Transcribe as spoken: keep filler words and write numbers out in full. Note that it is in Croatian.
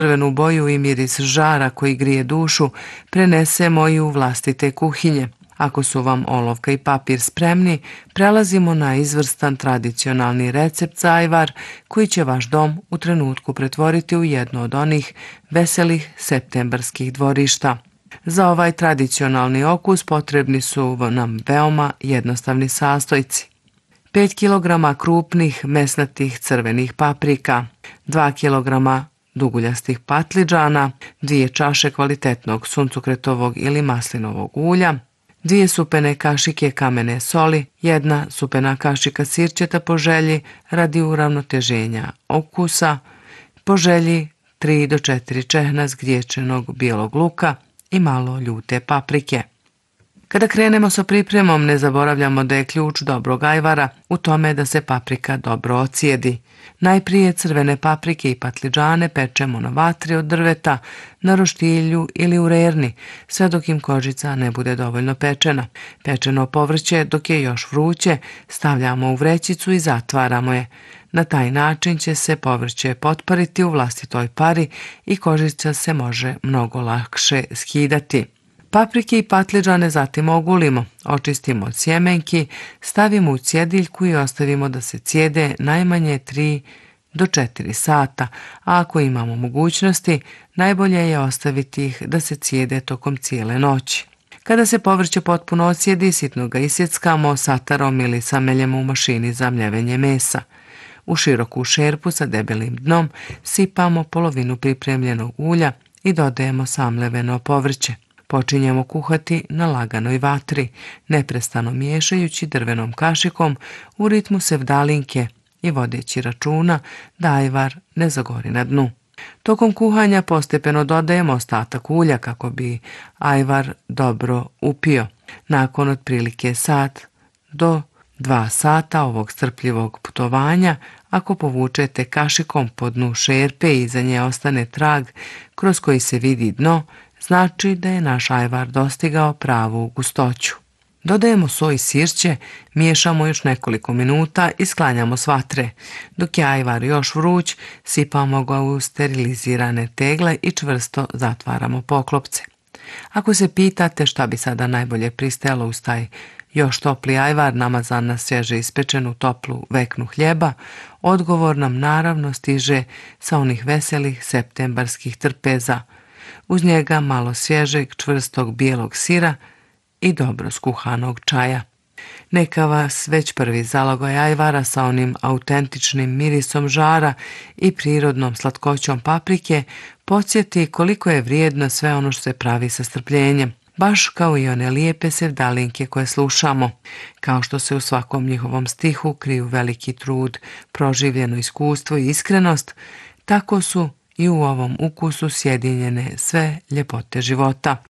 crvenu boju i miris žara koji grije dušu prenesemo i u vlastite kuhinje. Ako su vam olovka i papir spremni, prelazimo na izvrstan tradicionalni recept za ajvar koji će vaš dom u trenutku pretvoriti u jedno od onih veselih septembarskih dvorišta. Za ovaj tradicionalni okus potrebni su nam veoma jednostavni sastojci. pet kilograma krupnih mesnatih crvenih paprika, dva kilograma duguljastih patliđana, dvije čaše kvalitetnog suncokretovog ili maslinovog ulja, dvije supene kašike kamene soli, jedna supena kašika sirćeta po želji radi uravnoteženja okusa, po želji tri do četiri čehna zgriječenog bijelog luka i malo ljute paprike. Kada krenemo sa pripremom, ne zaboravljamo da je ključ dobrog ajvara u tome da se paprika dobro ocijedi. Najprije crvene paprike i patliđane pečemo na vatri od drveta, na roštilju ili u rerni, sve dok im kožica ne bude dovoljno pečena. Pečeno povrće, dok je još vruće, stavljamo u vrećicu i zatvaramo je. Na taj način će se povrće potpariti u vlastitoj pari i kožica se može mnogo lakše skidati. Paprike i patliđane zatim ogulimo, očistimo od sjemenki, stavimo u cjediljku i ostavimo da se cijede najmanje tri do četiri sata, a ako imamo mogućnosti, najbolje je ostaviti ih da se cijede tokom cijele noći. Kada se povrće potpuno ocijedi, sitno ga isjeckamo satarom ili sameljem u mašini za mljevenje mesa. U široku šerpu sa debelim dnom sipamo polovinu pripremljenog ulja i dodajemo samleveno povrće. Počinjemo kuhati na laganoj vatri, neprestano miješajući drvenom kašikom u ritmu sevdalinke i vodeći računa da ajvar ne zagori na dnu. Tokom kuhanja postepeno dodajemo ostatak ulja kako bi ajvar dobro upio. Nakon otprilike sat do dva sata ovog strpljivog putovanja, ako povučete kašikom po dnu šerpe i iza nje ostane trag kroz koji se vidi dno, znači da je naš ajvar dostigao pravu gustoću. Dodajemo so i sirće, miješamo još nekoliko minuta i sklanjamo s vatre. Dok je ajvar još vruć, sipamo ga u sterilizirane tegle i čvrsto zatvaramo poklopce. Ako se pitate šta bi sada najbolje pristajalo uz taj još topli ajvar namazan na svježe ispečenu toplu veknu hljeba, odgovor nam naravno stiže sa onih veselih septembarskih trpeza. Uz njega malo svježeg, čvrstog bijelog sira i dobro skuhanog čaja. Neka vas već prvi zalogaj ajvara sa onim autentičnim mirisom žara i prirodnom slatkoćom paprike podsjeti koliko je vrijedno sve ono što se pravi sa strpljenjem, baš kao i one lijepe sevdalinke koje slušamo. Kao što se u svakom njihovom stihu kriju veliki trud, proživljeno iskustvo i iskrenost, tako su i u ovom ukusu sjedinjene sve ljepote života.